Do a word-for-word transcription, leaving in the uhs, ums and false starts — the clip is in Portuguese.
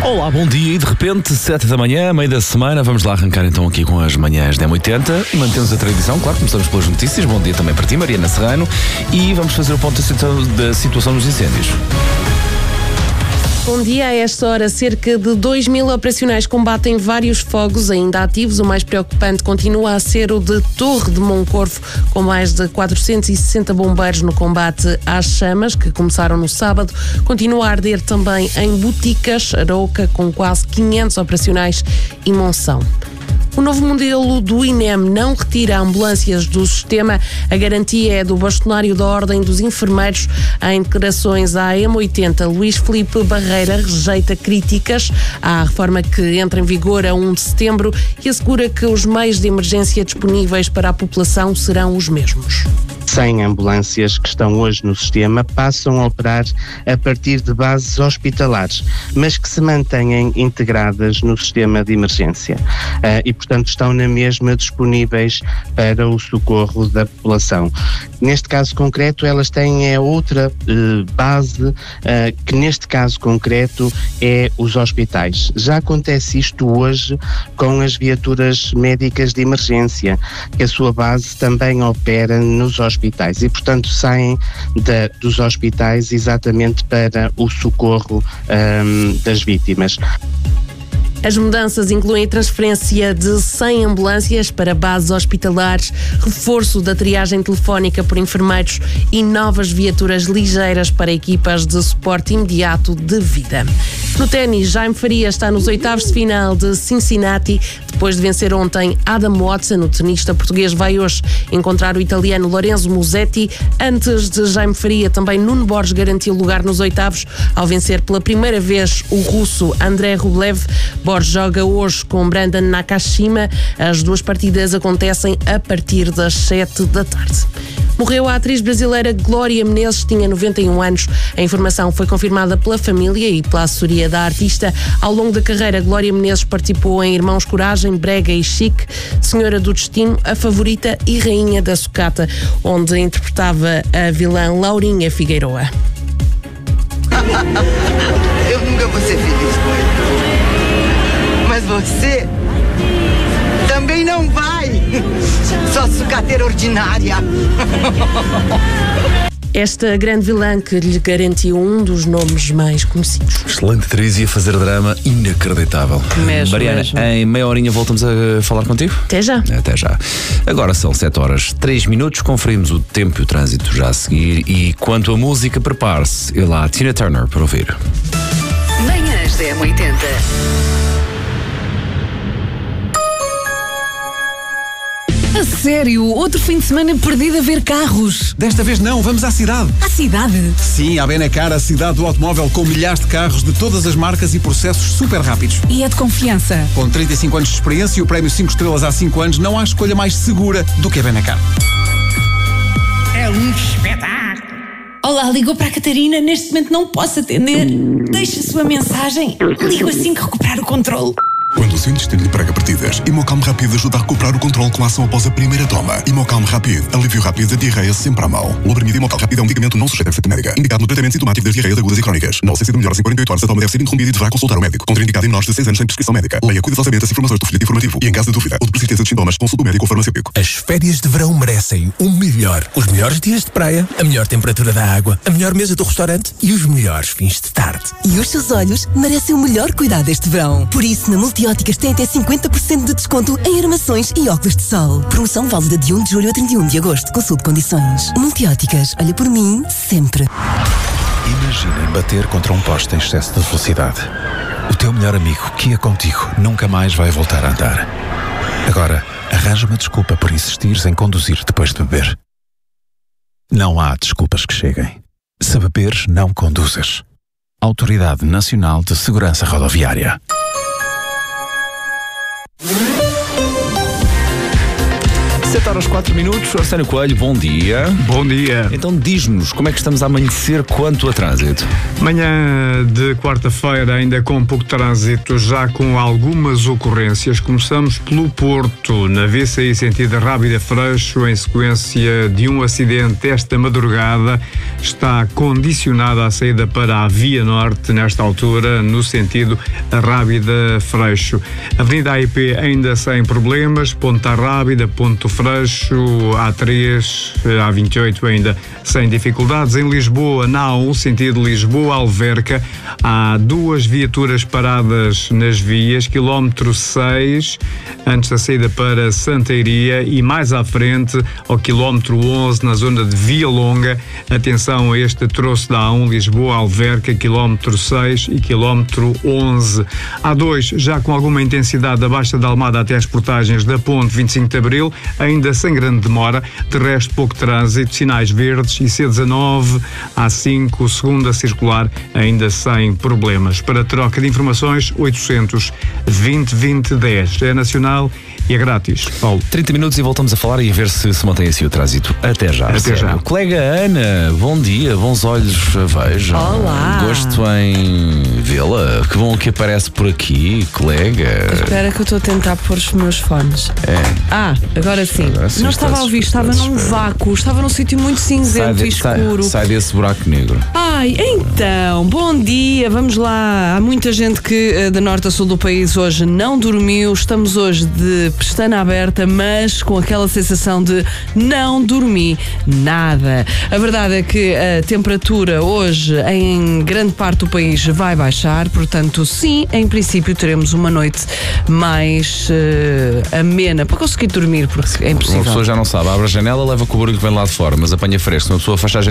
Olá, bom dia e de repente, sete da manhã, meio da semana, vamos lá arrancar então aqui com as manhãs da M oitenta. Mantemos a tradição, claro, começamos pelas notícias. Bom dia também para ti, Mariana Serrano, e vamos fazer o ponto da situação nos incêndios. Bom dia. A esta hora, cerca de dois mil operacionais combatem vários fogos ainda ativos. O mais preocupante continua a ser o de Torre de Moncorvo, com mais de quatrocentos e sessenta bombeiros no combate às chamas, que começaram no sábado. Continua a arder também em Boticas, Arouca, com quase quinhentos operacionais, e Monção. O novo modelo do I N E M não retira ambulâncias do sistema. A garantia é do bastonário da Ordem dos Enfermeiros. Em declarações à M oitenta, Luís Filipe Barreira rejeita críticas à reforma que entra em vigor a primeiro de setembro e assegura que os meios de emergência disponíveis para a população serão os mesmos. cem ambulâncias que estão hoje no sistema passam a operar a partir de bases hospitalares, mas que se mantêm integradas no sistema de emergência uh, e, portanto, estão na mesma disponíveis para o socorro da população. Neste caso concreto, elas têm a outra uh, base, uh, que neste caso concreto é os hospitais. Já acontece isto hoje com as viaturas médicas de emergência, que a sua base também opera nos hospitais. hospitais e, portanto, saem da, dos hospitais exatamente para o socorro um, das vítimas. As mudanças incluem a transferência de cem ambulâncias para bases hospitalares, reforço da triagem telefónica por enfermeiros e novas viaturas ligeiras para equipas de suporte imediato de vida. No ténis, Jaime Faria está nos oitavos de final de Cincinnati. Depois de vencer ontem Adam Watson, o tenista português vai hoje encontrar o italiano Lorenzo Musetti. Antes de Jaime Faria, também Nuno Borges garantiu lugar nos oitavos ao vencer pela primeira vez o russo Andrei Rublev. Borges joga hoje com Brandon Nakashima. As duas partidas acontecem a partir das sete da tarde. Morreu a atriz brasileira Glória Menezes, tinha noventa e um anos. A informação foi confirmada pela família e pela assessoria da artista. Ao longo da carreira, Glória Menezes participou em Irmãos Coragem, Brega e Chique, Senhora do Destino, A Favorita e Rainha da Sucata, onde interpretava a vilã Laurinha Figueiroa. Eu nunca vou ser feliz com ele. Mas você também não vai. Só sucateira ordinária. Esta grande vilã que lhe garantiu um dos nomes mais conhecidos. Excelente atriz e a fazer drama inacreditável. Mesmo, Mariana, mesmo. em meia horinha voltamos a falar contigo? Até já. Até já. Agora são sete horas três minutos, conferimos o tempo e o trânsito já a seguir. E quanto à música, prepare-se. E lá, Tina Turner para ouvir. Manhãs da M oitenta. A sério? Outro fim de semana perdido a ver carros? Desta vez não, vamos à cidade. À cidade? Sim, à Benacar, a cidade do automóvel, com milhares de carros de todas as marcas e processos super rápidos. E é de confiança? Com trinta e cinco anos de experiência e o prémio cinco estrelas há cinco anos, não há escolha mais segura do que a Benacar. É um espetáculo. Olá, ligou para a Catarina, neste momento não posso atender. Deixe a sua mensagem. Ligo assim que recuperar o controle. Quando o seu intestino lhe prega partidas, Imocalm Rápido ajuda a recuperar o controle com a ação após a primeira toma. Imocalm Rápido, alívio rápido da diarreia sempre à mão. O Lobromida Imocalm Rápido é um medicamento não sujeito a receita médica, indicado no tratamento sintomático das diarreias agudas e crónicas. Na ausência de melhoras em quarenta e oito horas, a toma deve ser interrompida e deverá consultar o médico. Contraindicado em menores de seis anos sem prescrição médica. Leia cuidadosamente as informações do folheto informativo e, em caso de dúvida ou de persistência de sintomas, consulte o médico ou farmacêutico. As férias de verão merecem o melhor. Os melhores dias de praia, a melhor temperatura da água, a melhor mesa do restaurante e os melhores fins de tarde. E os seus olhos merecem o melhor cuidado este verão. Por isso, na Multióticas tem até cinquenta por cento de desconto em armações e óculos de sol. Promoção válida de um de julho a trinta e um de agosto. Consulte condições. Multióticas, olha por mim, sempre. Imaginem bater contra um poste em excesso de velocidade. O teu melhor amigo, que ia contigo, nunca mais vai voltar a andar. Agora, arranja uma desculpa por insistires em conduzir depois de beber. Não há desculpas que cheguem. Se beberes, não conduzas. Autoridade Nacional de Segurança Rodoviária. sete passar aos quatro minutos. Arsénio Coelho, bom dia. Bom dia. Então diz-nos, como é que estamos a amanhecer quanto a trânsito? Manhã de quarta-feira ainda com pouco trânsito, já com algumas ocorrências. Começamos pelo Porto, na V C I sentido Rábida Freixo, em sequência de um acidente esta madrugada. Está condicionada a saída para a Via Norte, nesta altura, no sentido Rábida Freixo. Avenida A I P ainda sem problemas, Ponta Rábida, Ponto Freixo, A três, A vinte e oito ainda sem dificuldades. Em Lisboa, na A um, sentido Lisboa-Alverca, há duas viaturas paradas nas vias, quilómetro seis, antes da saída para Santa Iria, e mais à frente, ao quilómetro onze, na zona de Via Longa. Atenção a este troço da A um, Lisboa-Alverca, quilómetro seis e quilómetro onze. A dois, já com alguma intensidade da Baixa da Almada até as portagens da Ponte vinte e cinco de Abril, ainda sem grande demora, de resto pouco trânsito, sinais verdes, e C dezanove, A cinco, segunda circular, ainda sem problemas. Para troca de informações, oitocentos, vinte, vinte, dez. É nacional e é grátis. Paulo. trinta minutos e voltamos a falar e a ver se se mantém assim o trânsito. Até já. Até já. Colega Ana, bom dia, bons olhos a vejam. Olá. Gosto em vê-la. Que bom que aparece por aqui, colega. Espera que eu estou a tentar pôr os meus fones. É. Ah, agora sim. Agora sim, não estava a ouvir, estava num vácuo, estava num sítio muito cinzento Sai, e de, sai, escuro. sai desse buraco negro. Ai, então, bom dia, vamos lá. Há muita gente que de norte a sul do país hoje não dormiu. Estamos hoje de pestana aberta, mas com aquela sensação de não dormi nada. A verdade é que a temperatura hoje em grande parte do país vai baixar, portanto, sim, em princípio teremos uma noite mais uh, amena para conseguir dormir, porque é impossível. Uma pessoa já não sabe, abre a janela, leva com o barulho que vem lá de fora, mas apanha fresco. Uma pessoa fecha a janela